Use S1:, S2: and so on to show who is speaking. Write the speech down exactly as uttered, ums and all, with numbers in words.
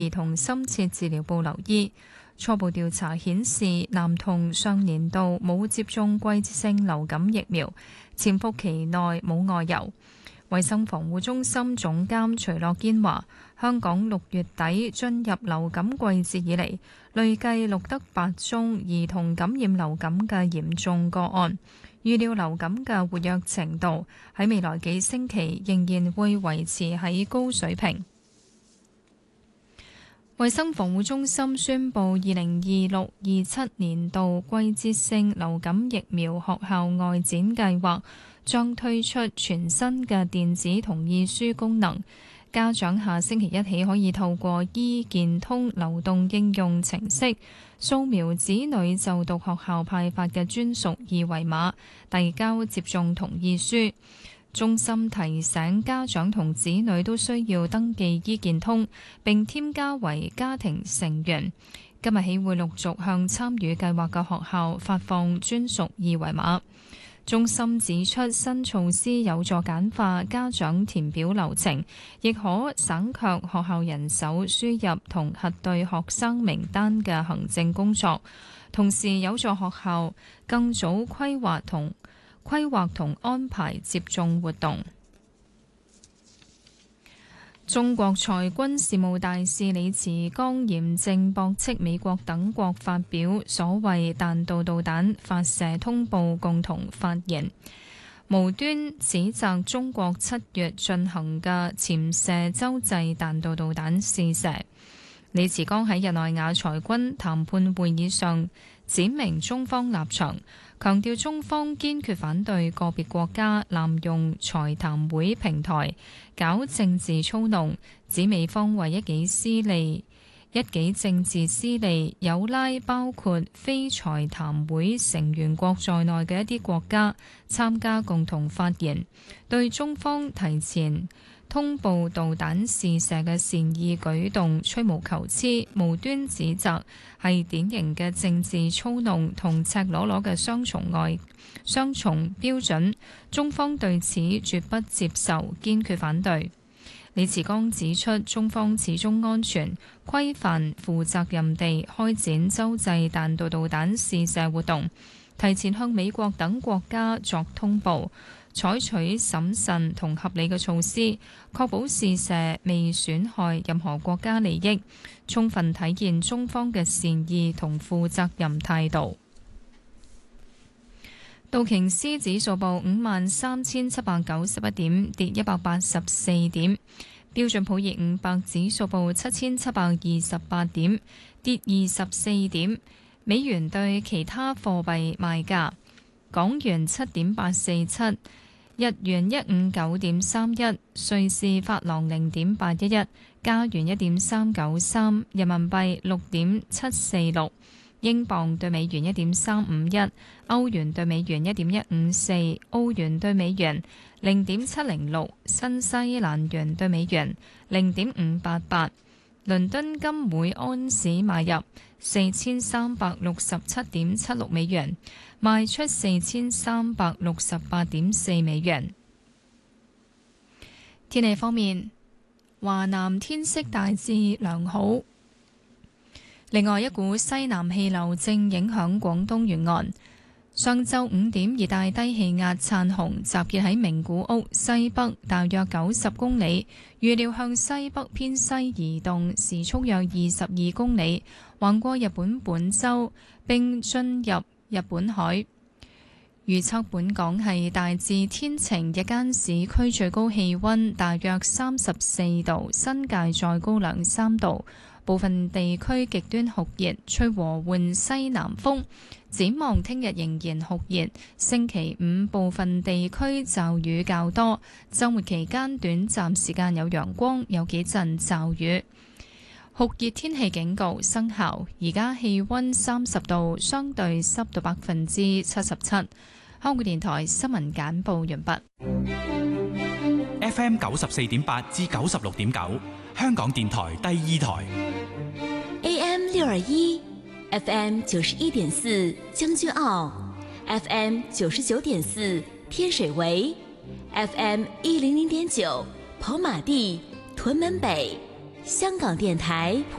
S1: 兒童深切治療部留醫。初步調查顯示，男童上年度冇接種季節性流感疫苗，潛伏期內冇外遊。衛生防護中心總監徐樂堅話，香港六月底進入流感季節以嚟，累計錄得八宗兒童感染流感嘅嚴重個案。預料流感嘅活躍程度喺未來幾星期仍然會維持喺高水平。衛生防護中心宣布，二零二六二七年度季節性流感疫苗學校外展計劃將推出全新嘅電子同意書功能，家長下星期一起可以透過醫健通流動應用程式掃描子女就讀學校派發嘅專屬二維碼，遞交接種同意書。中心提醒家長同子女都需要登記醫健通並添加為家庭成員。今日起會陸續向參與計劃嘅學校發放專屬二維碼。中心指出，新措施有助簡化家長填表流程，亦可省卻學校人手輸入同核對學生名單嘅行政工作，同時有助學校更早規劃同規劃同安排接種活動。中國裁軍事務大使李慈剛嚴正駁斥美國等國發表所謂彈道導彈發射通報共同發言，無端指責中國七月進行嘅潛射洲際彈道導彈試射。李慈剛喺日內瓦裁軍談判會議上闡明中方立場，強調中方堅決反對個別國家濫用裁談會平台搞政治操弄，指美方為一己私利、一己政治私利，有拉包括非裁談會成員國在內嘅一啲國家參加共同發言，對中方提前通報導彈試射嘅善意舉動吹毛求疵，無端指責，係典型嘅政治操弄同赤裸裸嘅雙重外雙重標準，中方對此絕不接受，堅決反對。李慈剛指出，中方始終安全、規範、負責任地開展洲際彈道導彈試射活動，提前向美國等國家作通報，採取審慎同合理嘅措施，確保試射未損害任何國家利益，充分體現中方嘅善意同負責任態度。道瓊斯指數報五萬三千七百九十一點，跌一百八十四點。標準普爾五百指數報七千七百二十八點，跌二十四點。美元對其他貨幣賣價：港元七點八四七，日元一五九點三一，瑞士法郎零點八一一，加元一點三九三，人民幣六點七四六。英鎊對美元一點三五一，歐元對美元一點一五四，澳元對美元零點七零六，新西蘭元對美元零點五八八。倫敦金每安士買入四千三百六十七點七六美元，賣出四千三百六十八點四美元。天氣方面，華南天色大致良好。另外，一股西南氣流正影響廣東沿岸。上晝五點，熱帶低氣壓燦紅集結喺名古屋西北大約九十公里，預料向西北偏西移動，時速約二十二公里，橫過日本本州並進入日本海。預測本港係大致天晴，日間市區最高氣溫大約三十四度，新界再高兩三度。部分地區極端酷熱，吹和緩西南風。展望聽日仍然酷熱，星期五部分地區驟雨較多，週末期間短暫時間有陽光，有幾陣驟雨。酷熱天氣警告生效，而家氣溫三十度，相對濕度百分之七十七。香港電台新聞簡報完畢。
S2: F M 九十四點八至九十六點九，香港電台第二台。
S3: A M 六二一，F M 九十一點四，將軍澳 ，F M 九十九點四，天水圍 ，F M 一零零點九，跑馬地、屯門北香港電台